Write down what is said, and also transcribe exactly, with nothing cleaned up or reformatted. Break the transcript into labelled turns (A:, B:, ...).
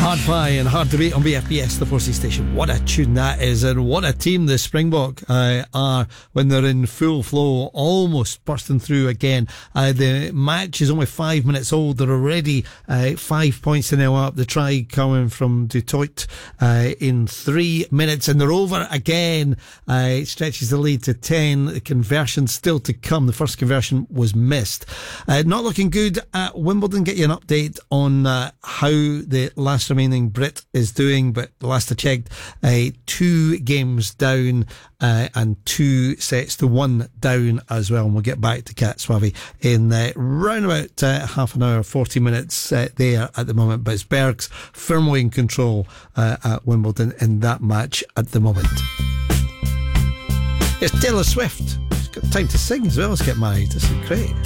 A: Hard Pie and Hard to Beat on B F B S, the four C station. What a tune that is, and what a team the Springbok uh, are when they're in full flow, almost bursting through again. Uh, the match is only five minutes old. They're already uh, five points to nil up. The try coming from Du Toit uh, in three minutes, and they're over again. Uh, it stretches the lead to ten. The conversion still to come. The first conversion was missed. Uh, not looking good at Wimbledon. Get you an update on uh, how the last remaining Brit is doing, but last I checked, uh, two games down uh, and two sets to one down as well. And we'll get back to Kat Swavi in uh, round about uh, half an hour, forty minutes uh, there at the moment. But it's Bergs firmly in control uh, at Wimbledon in that match at the moment. It's Taylor Swift. She's got time to sing as well as get married. This is great.